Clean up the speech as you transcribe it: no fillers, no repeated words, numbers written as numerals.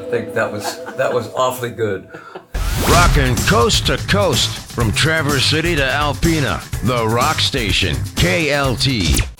think that was awfully good. Rockin' coast to coast from Traverse City to Alpena, the Rock Station, KLT.